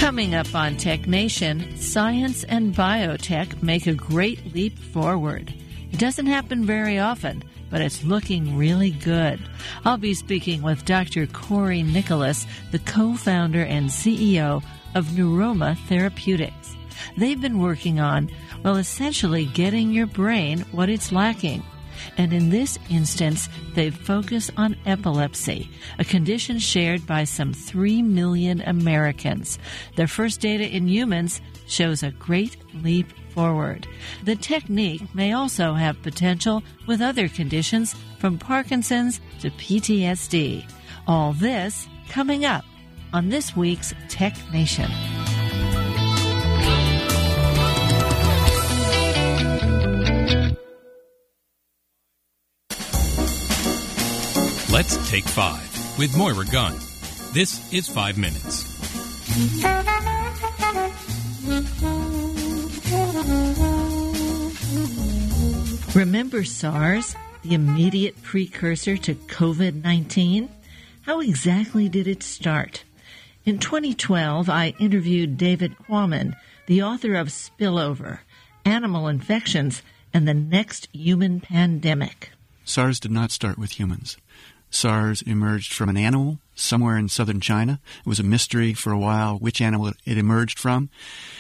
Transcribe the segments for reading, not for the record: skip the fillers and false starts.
Coming up on Tech Nation, science and biotech make a great leap forward. It doesn't happen very often, but it's looking really good. I'll be speaking with Dr. Corey Nicholas, the co-founder and CEO of Neuroma Therapeutics. They've been working on, well, essentially getting your brain what it's lacking. And in this instance, they've focused on epilepsy, a condition shared by some 3 million Americans. Their first data in humans shows a great leap forward. The technique may also have potential with other conditions, from Parkinson's to PTSD. All this coming up on this week's Tech Nation. Let's Take 5 with Moira Gunn. This is 5 Minutes. Remember SARS, the immediate precursor to COVID-19? How exactly did it start? In 2012, I interviewed David Quammen, the author of Spillover, Animal Infections, and the Next Human Pandemic. SARS did not start with humans. SARS emerged from an animal somewhere in southern China. It was a mystery for a while which animal it emerged from.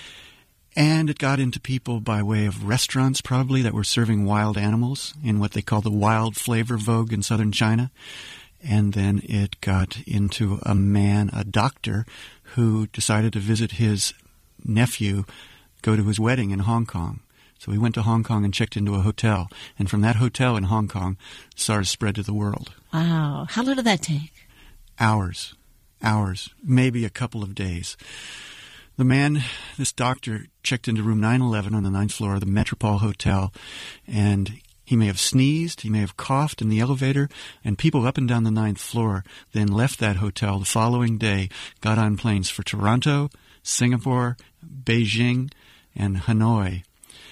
And it got into people by way of restaurants, probably, that were serving wild animals in what they call the wild flavor vogue in southern China. And then it got into a man, a doctor, who decided to visit his nephew, go to his wedding in Hong Kong. So he went to Hong Kong and checked into a hotel. And from that hotel in Hong Kong, SARS spread to the world. Wow. How long did that take? Hours, maybe a couple of days. The man, this doctor, checked into room 911 on the 9th floor of the Metropole Hotel, and he may have sneezed, he may have coughed in the elevator, and people up and down the 9th floor then left that hotel the following day, got on planes for Toronto, Singapore, Beijing, and Hanoi,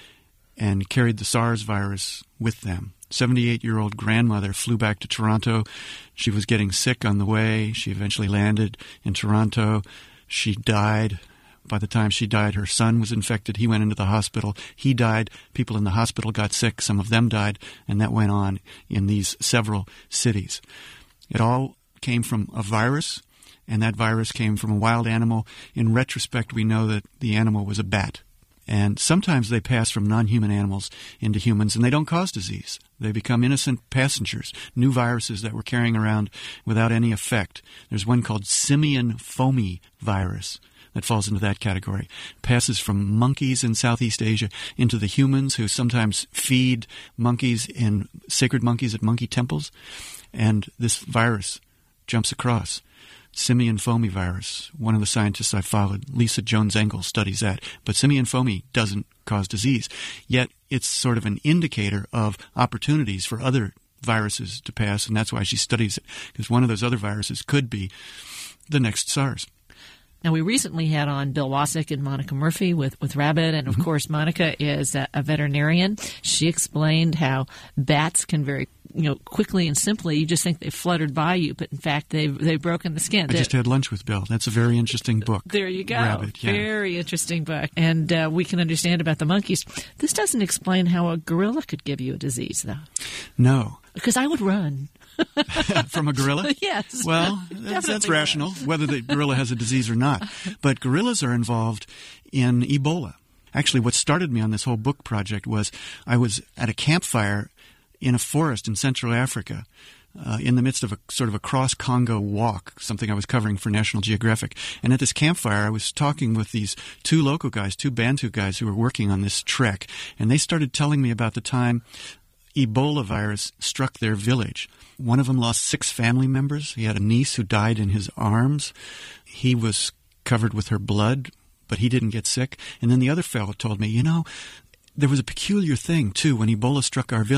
and carried the SARS virus with them. 78-year-old grandmother flew back to Toronto. She was getting sick on the way. She eventually landed in Toronto. She died. By the time she died, her son was infected. He went into the hospital. He died. People in the hospital got sick. Some of them died, and that went on in these several cities. It all came from a virus, and that virus came from a wild animal. In retrospect, we know that the animal was a bat. And sometimes they pass from non-human animals into humans, and they don't cause disease. They become innocent passengers, new viruses that we're carrying around without any effect. There's one called simian foamy virus that falls into that category. Passes from monkeys in Southeast Asia into the humans, who sometimes feed monkeys in sacred monkeys at monkey temples. And this virus jumps across. Simian foamy virus. One of the scientists I followed, Lisa Jones-Engel, studies that. But simian foamy doesn't cause disease. Yet it's sort of an indicator of opportunities for other viruses to pass, and that's why she studies it, because one of those other viruses could be the next SARS. Now, we recently had on Bill Wasik and Monica Murphy with Rabbit, and of course, Monica is a veterinarian. She explained how bats can very quickly and simply, you just think they fluttered by you, but in fact, they've broken the skin. I just had lunch with Bill. That's a very interesting book. There you go. Rabbit, yeah. Very interesting book. And we can understand about the monkeys. This doesn't explain how a gorilla could give you a disease, though. No. Because I would run. From a gorilla? Yes. Well, that's rational, whether the gorilla has a disease or not. But gorillas are involved in Ebola. Actually, what started me on this whole book project was I was at a campfire in a forest in Central Africa, in the midst of a sort of a cross-Congo walk, something I was covering for National Geographic. And at this campfire, I was talking with these two local guys, two Bantu guys who were working on this trek. And they started telling me about the time Ebola virus struck their village. One of them lost 6 family members. He had a niece who died in his arms. He was covered with her blood, but he didn't get sick. And then the other fellow told me, there was a peculiar thing, too, when Ebola struck our village.